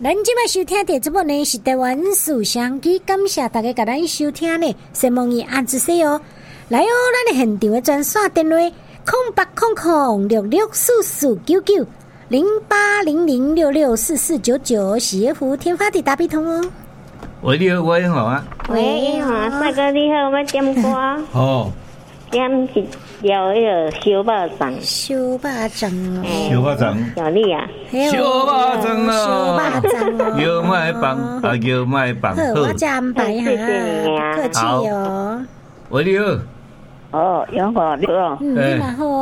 咱即摆收听的节目呢是台湾思想机，感谢大家甲咱收听呢。希望伊安住些哦，来哦，咱的现场的专线电话08006644990800664499，是叶福天发的大笔通哦。 喂，你好，我英豪啊。 喂，帅哥你好，我点歌。 哦。 点一条迄个小肉粽。 小肉粽哦。 小肉粽。 小丽啊。 小肉粽哦。 小肉粽哦。 摇麦棒啊，摇麦棒。 好，我再安排哈，不客气哦。 喂，你好。 哦，杨华你好。 你嘛好。